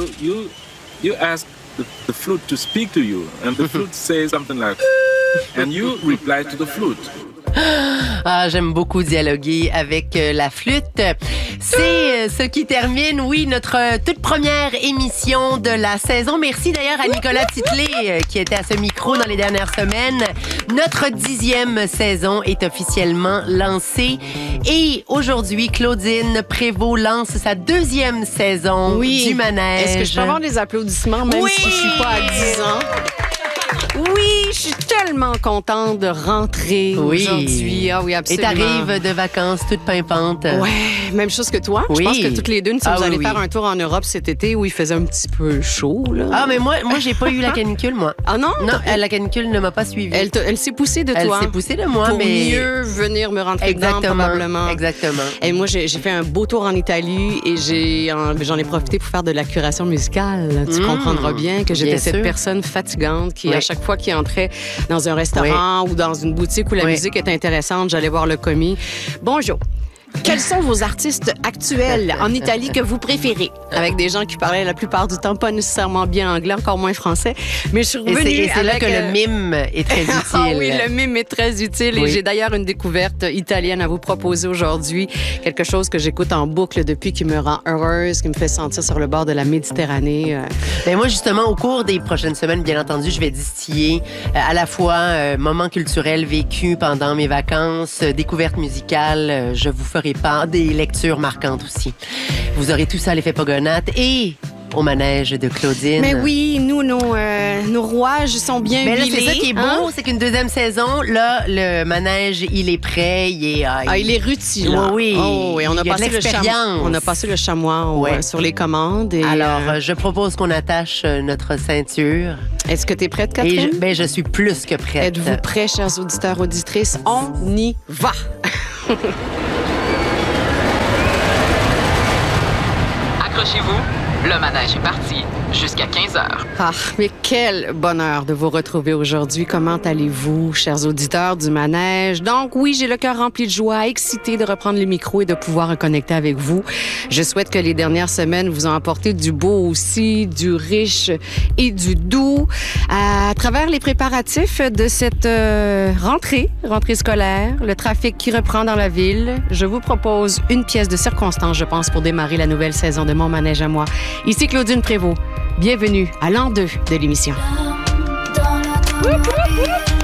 you ask the flute to speak to you, and the flute says something like, and you reply to the flute. Ah, j'aime beaucoup dialoguer avec la flûte. C'est ce qui termine, oui, notre toute première émission de la saison. Merci d'ailleurs à Nicolas Titley qui était à ce micro dans les dernières semaines. Notre 10e saison est officiellement lancée. Et aujourd'hui, Claudine Prévost lance sa 2e saison du manège. Est-ce que je peux avoir des applaudissements même si je suis pas à 10 ans? Oui, je suis tellement contente de rentrer aujourd'hui. Ah oui, absolument. Et t'arrives de vacances toute pimpante. Ouais, même chose que toi. Oui. Je pense que toutes les deux, nous sommes allés faire un tour en Europe cet été où il faisait un petit peu chaud. Là. Ah, mais moi, j'ai pas eu la canicule, moi. Ah non? Non, la canicule ne m'a pas suivie. Elle s'est poussée de toi. Elle s'est poussée de moi, pour mais... mieux venir me rentrer dedans, probablement. Exactement. Et moi, j'ai fait un beau tour en Italie et j'en ai profité pour faire de la curation musicale. Tu comprendras bien que j'étais cette personne fatigante qui, à chaque fois qu'il entrait dans un restaurant ou dans une boutique où la musique est intéressante, j'allais voir le commis. Bonjour. Quels sont vos artistes actuels en Italie que vous préférez? Avec des gens qui parlaient la plupart du temps pas nécessairement bien anglais, encore moins français. Mais je suis revenue et c'est là que le mime est très utile. Ah oui, le mime est très utile. Et j'ai d'ailleurs une découverte italienne à vous proposer aujourd'hui. Quelque chose que j'écoute en boucle depuis qui me rend heureuse, qui me fait sentir sur le bord de la Méditerranée. Ben moi, justement, au cours des prochaines semaines, bien entendu, je vais distiller à la fois moments culturels vécus pendant mes vacances, découvertes musicales. Je vous ferai part des lectures marquantes aussi. Vous aurez tout ça à l'effet Pogonate et au manège de Claudine. Mais oui, nous, nos rouages sont bien huilés. Mais là, c'est ça qui est beau, c'est qu'une 2e saison, là, le manège, il est prêt, il est rutilant. Oui. Oh, et on a passé le chamois sur les commandes. Et alors, je propose qu'on attache notre ceinture. Est-ce que tu es prête, Catherine? Je suis plus que prête. Êtes-vous prêts, chers auditeurs, auditrices? On y va! Accrochez-vous, le manège est parti jusqu'à 15h. Ah, mais quel bonheur de vous retrouver aujourd'hui. Comment allez-vous, chers auditeurs du manège? Donc oui, j'ai le cœur rempli de joie, excitée de reprendre les micros et de pouvoir reconnecter avec vous. Je souhaite que les dernières semaines vous ont apporté du beau aussi, du riche et du doux. À travers les préparatifs de cette rentrée scolaire, le trafic qui reprend dans la ville, je vous propose une pièce de circonstance, je pense, pour démarrer la nouvelle saison de Mon manège à moi. Ici Claudine Prévost. Bienvenue à l'an 2 de l'émission.